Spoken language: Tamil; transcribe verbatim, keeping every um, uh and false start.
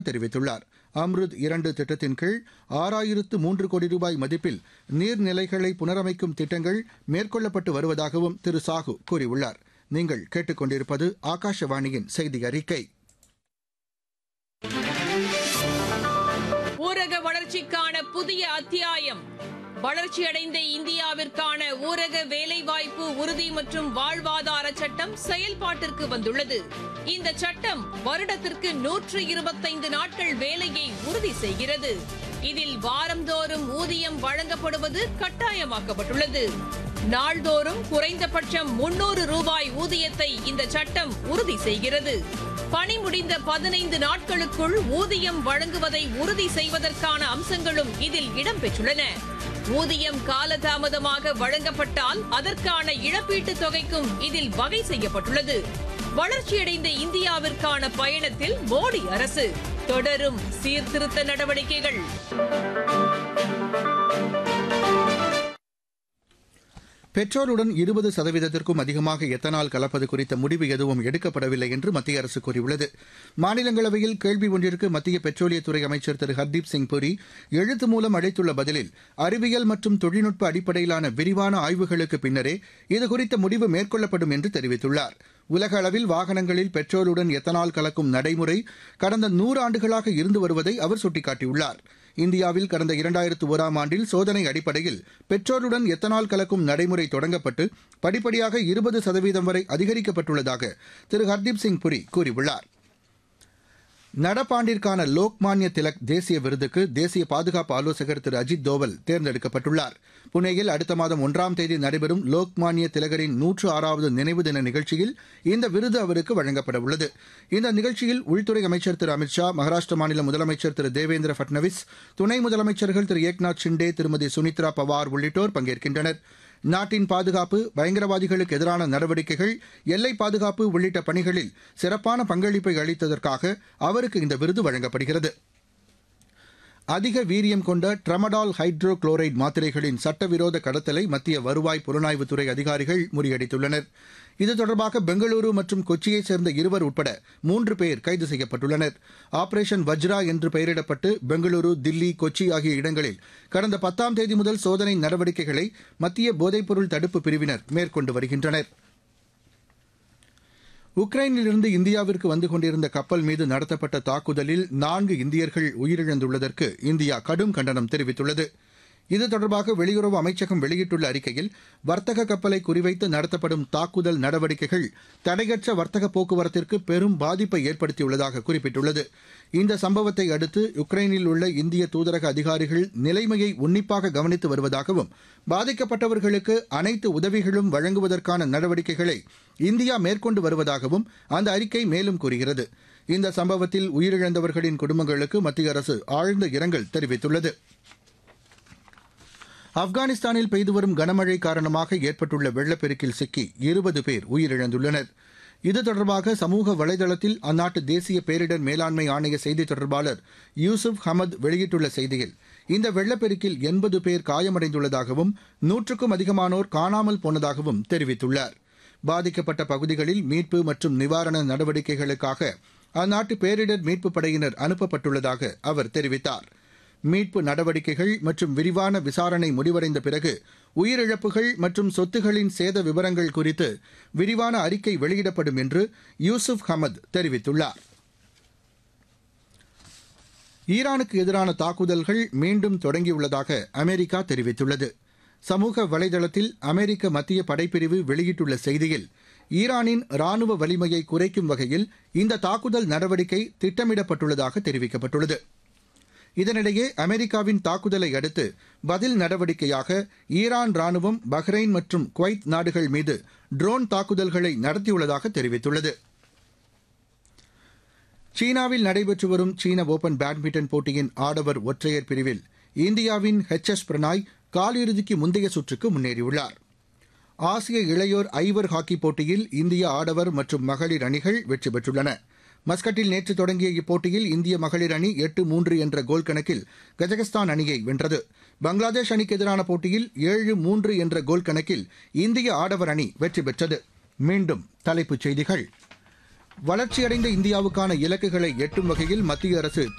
தெரிவித்துள்ளார். அம்ருத் இரண்டு திட்டத்தின் கீழ் ஆறாயிரத்து மூன்று கோடி ரூபாய் மதிப்பில் நீர்நிலைகளை புனரமைக்கும் திட்டங்கள் மேற்கொள்ளப்பட்டு வருவதாகவும் திரு சாஹூ கூறியுள்ளார். நீங்கள் கேட்டுக் கொண்டிருப்பது ஆகாஷவாணியின் செய்தி அறிக்கை. ஊரக வளர்ச்சிக்கான புதிய அத்தியாயம். வளர்ச்சியடைந்த இந்தியாவிற்கான ஊரக வேலைவாய்ப்பு உறுதி மற்றும் வாழ்வாதார சட்டம் செயல்பாட்டிற்கு வந்துள்ளது. இந்த சட்டம் வருடத்திற்கு நூற்று இருபத்தைந்து நாட்கள் வேலையை உறுதி செய்கிறது. இதில் வாரந்தோறும் ஊதியம் வழங்கப்படுவது கட்டாயமாக்கப்பட்டுள்ளது. நாள்தோறும் குறைந்தபட்சம் முன்னூறு ரூபாய் ஊதியத்தை இந்த சட்டம் உறுதி செய்கிறது. பணி முடிந்த பதினைந்து நாட்களுக்குள் ஊதியம் வழங்குவதை உறுதி செய்வதற்கான அம்சங்களும் இதில் இடம்பெற்றுள்ளன. ஊதியம் காலதாமதமாக வழங்கப்பட்டால் அதற்கான இழப்பீட்டுத் தொகைக்கும் இதில் வகை செய்யப்பட்டுள்ளது. வளர்ச்சியடைந்த இந்தியாவிற்கான பயணத்தில் மோடி அரசு தொடரும் சீர்திருத்த நடவடிக்கைகள். பெட்ரோலுடன் இருபது சதவீதத்திற்கும் அதிகமாக எத்தனால் கலப்பது குறித்த முடிவு எதுவும் எடுக்கப்படவில்லை என்று மத்திய அரசு கூறியுள்ளது. மாநிலங்களவையில் கேள்வி ஒன்றிற்கு மத்திய பெட்ரோலியத்துறை அமைச்சர் திரு ஹர்தீப் சிங் புரி எழுத்து மூலம் அளித்துள்ள பதிலில், அறிவியல் மற்றும் தொழில்நுட்ப அடிப்படையிலான விரிவான ஆய்வுகளுக்கு பின்னரே இதுகுறித்த முடிவு மேற்கொள்ளப்படும் என்று தெரிவித்துள்ளார். உலக அளவில் வாகனங்களில் பெட்ரோலுடன் எத்தனால் கலக்கும் நடைமுறை கடந்த நூறு ஆண்டுகளாக இருந்து வருவதை அவர் சுட்டிக்காட்டியுள்ளார். இந்தியாவில் கடந்த இரண்டாயிரத்து ஓராம் ஆண்டில் சோதனை அடிப்படையில் பெட்ரோலுடன் எத்தனால் கலக்கும் நடைமுறை தொடங்கப்பட்டு படிப்படியாக இருபது சதவீதம் வரை அதிகரிக்கப்பட்டுள்ளதாக திரு ஹர்தீப் சிங் புரி கூறியுள்ளார். நடப்பாண்டிற்கான லோக்மான்ய திலக் தேசிய விருதுக்கு தேசிய பாதுகாப்பு ஆலோசகர் திரு அஜித் தோவல் தேர்ந்தெடுக்கப்பட்டுள்ளார். புனேயில் அடுத்த மாதம் ஒன்றாம் தேதி நடைபெறும் லோக்மான்ய திலகரின் நூற்று ஆறாவது நினைவு தின நிகழ்ச்சியில் இந்த விருது அவருக்கு வழங்கப்பட உள்ளது. இந்த நிகழ்ச்சியில் உள்துறை அமைச்சர் திரு அமித் ஷா, மகாராஷ்டிர மாநில முதலமைச்சர் திரு தேவேந்திர பட்னவிஸ், துணை முதலமைச்சர்கள் திரு ஏக்நாத் ஷிண்டே, திருமதி சுனித்ரா பவார் உள்ளிட்டோர் பங்கேற்கின்றனர். நாட்டின் பாதுகாப்பு, பயங்கரவாதிகளுக்கு எதிரான நடவடிக்கைகள், எல்லை பாதுகாப்பு உள்ளிட்ட பணிகளில் சிறப்பான பங்களிப்பை அளித்ததற்காக அவருக்கு இந்த விருது வழங்கப்படுகிறது. அதிக வீரியம் கொண்ட ட்ரமடால் ஹைட்ரோ குளோரைடு மாத்திரைகளின் சட்டவிரோத கடத்தலை மத்திய வருவாய் புலனாய்வுத்துறை அதிகாரிகள் முறியடித்துள்ளனர். இது தொடர்பாக பெங்களூரு மற்றும் கொச்சியைச் சேர்ந்த இருவர் உட்பட மூன்று பேர் கைது செய்யப்பட்டுள்ளனர். ஆபரேஷன் வஜ்ரா என்று பெயரிடப்பட்டு பெங்களூரு, தில்லி, கொச்சி ஆகிய இடங்களில் கடந்த பத்தாம் தேதி முதல் சோதனை நடவடிக்கைகளை மத்திய போதைப்பொருள் தடுப்பு பிரிவினர் மேற்கொண்டு வருகின்றனர். உக்ரைனிலிருந்து இந்தியாவிற்கு வந்து கொண்டிருந்த கப்பல் மீது நடத்தப்பட்ட தாக்குதலில் நான்கு இந்தியர்கள் உயிரிழந்துள்ளதற்கு இந்தியா கடும் கண்டனம் தெரிவித்துள்ளது. இது தொடர்பாக வெளியுறவு அமைச்சகம் வெளியிட்டுள்ள அறிக்கையில், வர்த்தக கப்பலை குறிவைத்து நடத்தப்படும் தாக்குதல் நடவடிக்கைகள் தடையற்ற வர்த்தக போக்குவரத்திற்கு பெரும் பாதிப்பை ஏற்படுத்தியுள்ளதாக குறிப்பிட்டுள்ளது. இந்த சம்பவத்தை அடுத்து உக்ரைனில் உள்ள இந்திய தூதரக அதிகாரிகள் நிலைமையை உன்னிப்பாக கவனித்து வருவதாகவும், பாதிக்கப்பட்டவர்களுக்கு அனைத்து உதவிகளும் வழங்குவதற்கான நடவடிக்கைகளை இந்தியா மேற்கொண்டு வருவதாகவும் அந்த அறிக்கை மேலும் கூறுகிறது. இந்த சம்பவத்தில் உயிரிழந்தவர்களின் குடும்பங்களுக்கு மத்திய அரசு ஆழ்ந்த இரங்கல் தெரிவித்துள்ளது. ஆப்கானிஸ்தானில் பெய்து வரும் கனமழை காரணமாக ஏற்பட்டுள்ள வெள்ளப்பெருக்கில் சிக்கி இருபது பேர் உயிரிழந்துள்ளனர். இது தொடர்பாக சமூக வலைதளத்தில் அந்நாட்டு தேசிய பேரிடர் மேலாண்மை ஆணைய செய்தித் தொடர்பாளர் யூசுப் ஹமத் வெளியிட்டுள்ள செய்தியில், இந்த வெள்ளப்பெருக்கில் எண்பது பேர் காயமடைந்துள்ளதாகவும் நூற்றுக்கும் அதிகமானோர் காணாமல் போனதாகவும் தெரிவித்துள்ளார். பாதிக்கப்பட்ட பகுதிகளில் மீட்பு மற்றும் நிவாரண நடவடிக்கைகளுக்காக அந்நாட்டு பேரிடர் மீட்புப் படையினர் அனுப்பப்பட்டுள்ளதாக அவர் தெரிவித்தார். மீட்பு நடவடிக்கைகள் மற்றும் விரிவான விசாரணை முடிவடைந்த பிறகு உயிரிழப்புகள் மற்றும் சொத்துகளின் சேத விவரங்கள் குறித்து விரிவான அறிக்கை வெளியிடப்படும் என்று யூசுப் ஹமத் தெரிவித்துள்ளார். ஈரானுக்கு எதிரான தாக்குதல்கள் மீண்டும் தொடங்கியுள்ளதாக அமெரிக்கா தெரிவித்துள்ளது. சமூக வலைதளத்தில் அமெரிக்க மத்திய படைப்பிரிவு வெளியிட்டுள்ள செய்தியில், ஈரானின் ராணுவ வலிமையை குறைக்கும் வகையில் இந்த தாக்குதல் நடவடிக்கை திட்டமிடப்பட்டுள்ளதாக தெரிவிக்கப்பட்டுள்ளது. இதனிடையே அமெரிக்காவின் தாக்குதலை அடுத்து பதில் நடவடிக்கையாக ஈரான் ராணுவம் பஹ்ரைன் மற்றும் குவைத் நாடுகள் மீது ட்ரோன் தாக்குதல்களை நடத்தியுள்ளதாக தெரிவித்துள்ளது. சீனாவில் நடைபெற்று வரும் சீன ஓபன் பேட்மிண்டன் போட்டியின் ஆடவர் ஒற்றையர் பிரிவில் இந்தியாவின் ஹெச் எஸ் பிரணாய் காலிறுதிக்கு முந்தைய சுற்றுக்கு முன்னேறியுள்ளார். ஆசிய இளையோர் ஐவர் ஹாக்கி போட்டியில் இந்திய ஆடவர் மற்றும் மகளிர் அணிகள் வெற்றி பெற்றுள்ளன. மஸ்கட்டில் நேற்று தொடங்கிய இப்போட்டியில் இந்திய மகளிர் அணி எட்டு மூன்று என்ற கோல் கணக்கில் கஜகஸ்தான் அணியை வென்றது. பங்களாதேஷ் அணிக்கு எதிரான போட்டியில் ஏழு மூன்று என்ற கோல் கணக்கில் இந்திய ஆடவர் அணி வெற்றி பெற்றது. மீண்டும் தலைப்புச் செய்திகள். வளர்ச்சியடைந்த இந்தியாவுக்கான இலக்குகளை எட்டும் வகையில் மத்திய அரசு